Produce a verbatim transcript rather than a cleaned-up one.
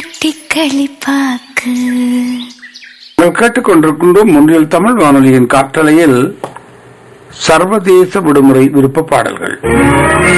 கட்டி களிப்பாக்கு. நாங்கள் கேட்டுக்கொண்டிருக்கின்றோம் முன்னில் தமிழ் வானொலியின் காற்றலையில் சர்வதேச விடுமுறை விருப்ப பாடல்கள்.